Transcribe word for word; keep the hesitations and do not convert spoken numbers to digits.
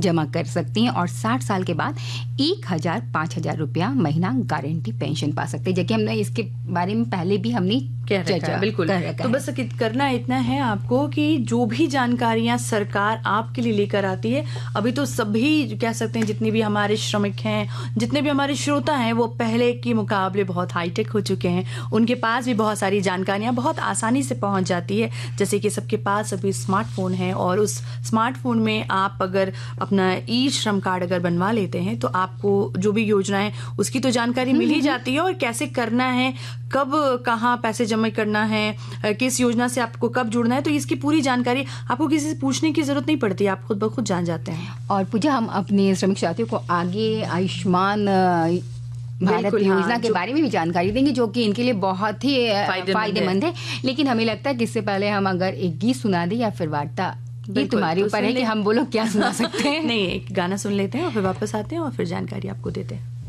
जमा कर सकती हैं और साठ साल के बाद एक हजार पाँच हजार रुपया महीना गारंटी पेंशन पा सकते हैं। जबकि हमने इसके बारे में पहले भी हमने कह रखा है, बिल्कुल। तो बस करना इतना है आपको कि जो भी जानकारियां सरकार आपके लिए लेकर आती है, अभी तो सभी कह सकते हैं जितने भी हमारे श्रमिक हैं, जितने भी हमारे श्रोता हैं, वो पहले के मुकाबले बहुत हाईटेक हो चुके हैं। उनके पास भी बहुत सारी जानकारियां बहुत आसानी से पहुंच जाती है। जैसे कि सबके पास अभी स्मार्टफोन है और उस स्मार्टफोन में आप अगर अपना ई श्रम कार्ड अगर बनवा लेते हैं तो आपको जो भी योजना है उसकी तो जानकारी मिल ही जाती है, और कैसे करना है, कब कहाँ पैसे जमा करना है, किस योजना से आपको कब जुड़ना है, तो इसकी पूरी जानकारी आपको किसी से पूछने की जरूरत नहीं पड़ती, आप खुद ब खुद जान जाते हैं। और पूजा, हम अपने श्रमिक साथियों को आगे आयुष्मान भारत योजना हाँ, के बारे में भी जानकारी देंगे, जो कि इनके लिए बहुत ही फायदेमंद है। लेकिन हमें लगता है कि इससे पहले हम अगर एक गीत सुना दें या फिर वार्ता, ये तुम्हारे ऊपर है कि हम बोलो क्या सुना सकते हैं। नहीं, एक गाना सुन लेते हैं और फिर वापस आते हैं और फिर जानकारी आपको देते हैं।